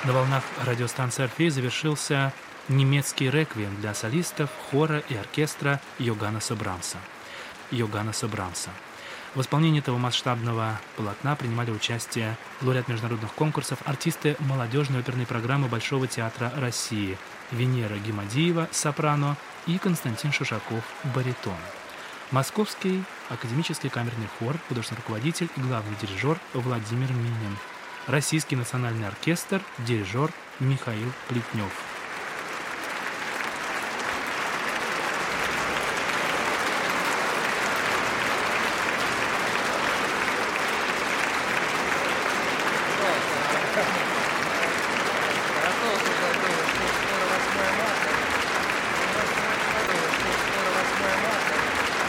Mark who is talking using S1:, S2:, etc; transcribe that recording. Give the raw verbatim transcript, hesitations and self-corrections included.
S1: На волнах радиостанции «Орфей» завершился немецкий реквием для солистов, хора и оркестра Йоганнеса Брамса. Йоганнеса Брамса. В исполнении этого масштабного полотна принимали участие лауреат международных конкурсов, артисты молодежной оперной программы Большого театра России Венера Гимадиева, сопрано, и Константин Шишаков, баритон. Московский академический камерный хор, художественный руководитель и главный дирижер Владимир Минин. Российский национальный оркестр, дирижер Михаил Плетнев.